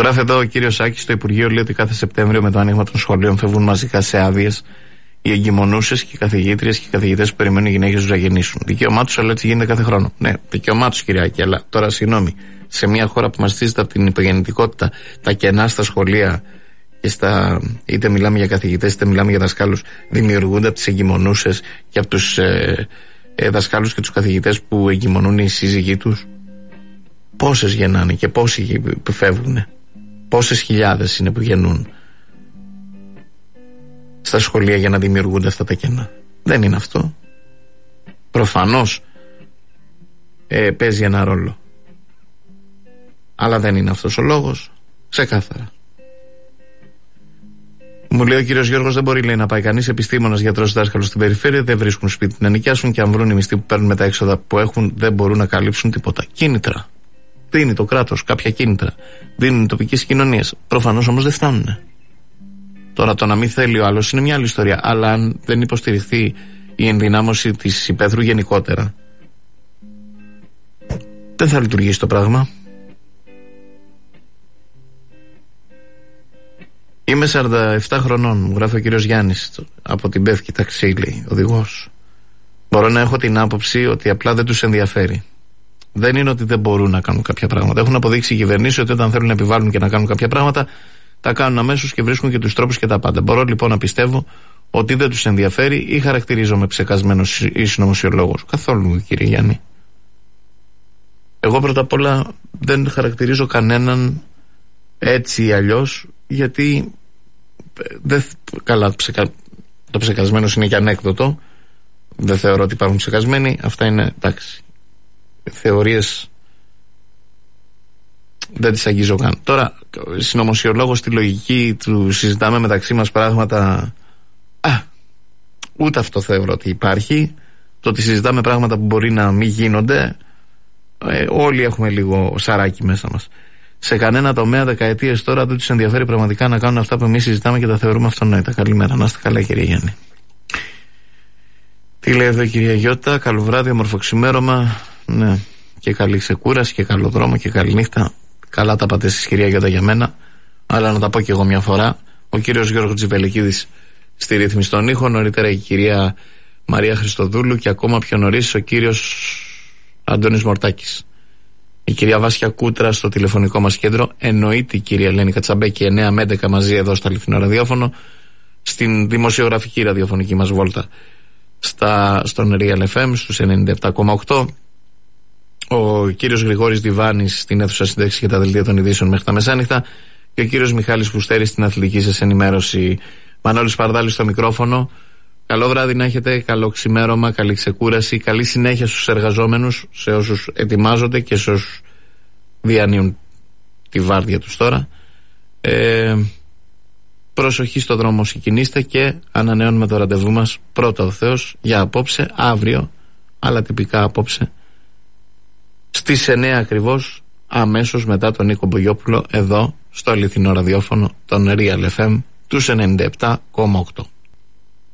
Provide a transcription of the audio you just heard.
Γράφει εδώ ο κύριος Σάκης, στο Υπουργείο λέει ότι κάθε Σεπτέμβριο με το άνοιγμα των σχολείων φεύγουν μαζικά σε άδειες οι εγκυμονούσες και οι καθηγήτριες και οι καθηγητές που περιμένουν οι γυναίκες τους να γεννήσουν. Δικαίωμά τους, αλλά έτσι γίνεται κάθε χρόνο. Ναι, δικαίωμά τους, Κυριάκη, αλλά τώρα συγγνώμη. Σε μια χώρα που μαστίζεται από την υπογεννητικότητα, τα κενά στα σχολεία και είτε μιλάμε για καθηγητές είτε μιλάμε για δασκάλους, δημιουργούνται από τις εγκυμονούσες και από τους δασκάλους και τους καθηγητές που εγκυμονούν οι σύζυγοί τους. Πόσες γεννάνε και πόσοι που φεύγουν, πόσες χιλιάδες είναι που γεννούν στα σχολεία για να δημιουργούνται αυτά τα κενά. Δεν είναι αυτό. Προφανώς παίζει ένα ρόλο, αλλά δεν είναι αυτός ο λόγος, ξεκάθαρα. Μου λέει ο κύριος Γιώργος, δεν μπορεί, λέει, να πάει κανείς επιστήμονας, γιατρός, δάσκαλος στην περιφέρεια, δεν βρίσκουν σπίτι να νοικιάσουν και αν βρουν οι μισθοί που παίρνουν με τα έξοδα που έχουν, δεν μπορούν να καλύψουν τίποτα. Κίνητρα. Δίνει το κράτος κάποια κίνητρα. Δίνουν οι τοπικές κοινωνίες. Προφανώς όμως δεν φτάνουν. Τώρα το να μην θέλει ο άλλος είναι μια άλλη ιστορία. Αλλά αν δεν υποστηριχθεί η ενδυνάμωση της υπαίθρου γενικότερα, δεν θα λειτουργήσει το πράγμα. Είμαι 47 χρονών, μου γράφει ο κύριος Γιάννης από την Πεύκη, ταξί, λέει, οδηγός. Μπορώ να έχω την άποψη ότι απλά δεν τους ενδιαφέρει. Δεν είναι ότι δεν μπορούν να κάνουν κάποια πράγματα. Έχουν αποδείξει οι κυβερνήσεις ότι όταν θέλουν να επιβάλλουν και να κάνουν κάποια πράγματα, τα κάνουν αμέσως και βρίσκουν και τους τρόπους και τα πάντα. Μπορώ λοιπόν να πιστεύω ότι δεν τους ενδιαφέρει ή χαρακτηρίζομαι ψεκασμένος ή συνωμοσιολόγος. Καθόλου, κύριε Γιάννη. Εγώ πρώτα απ' όλα δεν χαρακτηρίζω κανέναν έτσι ή αλλιώς, γιατί καλά, το ψεκασμένος είναι και ανέκδοτο. Δεν θεωρώ ότι υπάρχουν ψεκασμένοι. Αυτά είναι, εντάξει, θεωρίες, δεν τις αγγίζω καν. Τώρα, συνωμοσιολόγος, στη λογική του συζητάμε μεταξύ μας πράγματα, ούτε αυτό θεωρώ ότι υπάρχει. Το ότι συζητάμε πράγματα που μπορεί να μην γίνονται, όλοι έχουμε λίγο σαράκι μέσα μας. Σε κανένα τομέα δεκαετίες τώρα δεν τους ενδιαφέρει πραγματικά να κάνουν αυτά που εμείς συζητάμε και τα θεωρούμε αυτονόητα. Καλημέρα, να είστε καλά, κύριε Γιάννη. Τι λέει εδώ η κυρία Γιώτα? Καλό βράδυ, όμορφο ξημέρωμα. Ναι, και καλή ξεκούραση και καλό δρόμο και καλή νύχτα. Καλά τα πάτε εσείς, κυρία Γιώτα, για μένα. Αλλά να τα πω κι εγώ μια φορά. Ο κύριος Γιώργος Τζιβελικίδης στη ρύθμιση των ήχων. Νωρίτερα η κυρία Μαρία Χριστοδούλου και ακόμα πιο νωρίς ο κύριος Αντώνης Μορτάκης. Η κυρία Βάσια Κούτρα στο τηλεφωνικό μας κέντρο. Εννοείται η κυρία Ελένη Κατσαμπέκη 9 με 11 μαζί εδώ στο αληθινό ραδιόφωνο. Στην δημοσιογραφική ραδιοφωνική μας βόλτα στον Real FM στους 97,8. Ο κύριος Γρηγόρης Διβάνης στην αίθουσα σύνταξη και τα δελτία των ειδήσεων μέχρι τα μεσάνυχτα. Και ο κύριος Μιχάλης Φουστέρης στην αθλητική σας ενημέρωση. Μανώλης Παρδάλης στο μικρόφωνο. Καλό βράδυ να έχετε, καλό ξημέρωμα, καλή ξεκούραση, καλή συνέχεια στους εργαζόμενους, σε όσους ετοιμάζονται και σε όσους διανύουν τη βάρδια τους τώρα. Προσοχή στο δρόμο όσοι κινείστε και ανανεώνουμε το ραντεβού μας πρώτα ο Θεός για απόψε, αύριο, αλλά τυπικά απόψε, στις 9 ακριβώς, αμέσως μετά τον Νίκο Μπογιόπουλο, εδώ στο αληθινό ραδιόφωνο των Real FM τους 97,8.